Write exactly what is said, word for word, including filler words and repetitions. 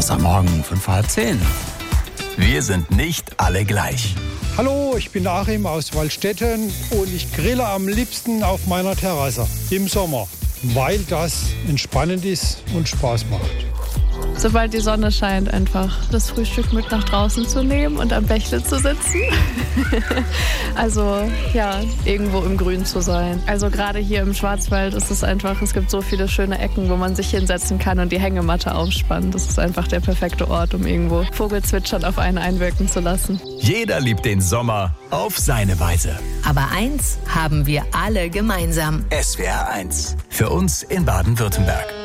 Das am Morgen fünf vor halb zehn. Wir sind nicht alle gleich. Hallo, ich bin Achim aus Waldstätten und ich grille am liebsten auf meiner Terrasse im Sommer, weil das entspannend ist und Spaß macht. Sobald die Sonne scheint, einfach das Frühstück mit nach draußen zu nehmen und am Bächle zu sitzen. Also ja, irgendwo im Grün zu sein. Also gerade hier im Schwarzwald ist es einfach, es gibt so viele schöne Ecken, wo man sich hinsetzen kann und die Hängematte aufspannen. Das ist einfach der perfekte Ort, um irgendwo Vogelzwitschern auf einen einwirken zu lassen. Jeder liebt den Sommer auf seine Weise. Aber eins haben wir alle gemeinsam. S W R eins. Für uns in Baden-Württemberg.